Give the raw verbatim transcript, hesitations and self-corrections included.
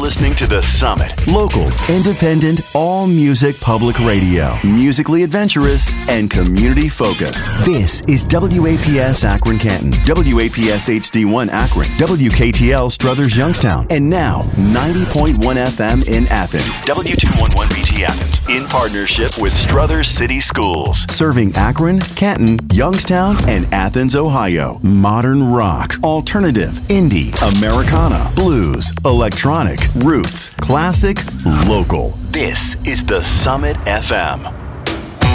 listening to The Summit. Local, independent, all-music public radio. Musically adventurous and community-focused. This is W A P S Akron Canton, W A P S H D one Akron, W K T L Struthers Youngstown, and now ninety point one F M in Athens, W two eleven B T Athens, in partnership with Struthers City Schools, serving Akron, Canton, Youngstown, and Athens, Ohio. Modern rock, alternative, indie, Americana, blues, electronic, roots, classic, local. This is The Summit F M.